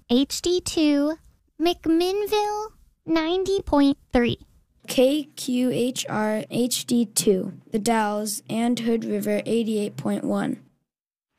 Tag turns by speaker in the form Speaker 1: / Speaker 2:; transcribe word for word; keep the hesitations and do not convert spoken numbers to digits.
Speaker 1: H D two, McMinnville ninety point three.
Speaker 2: K Q H R H D two, The Dalles and Hood River eighty-eight point one.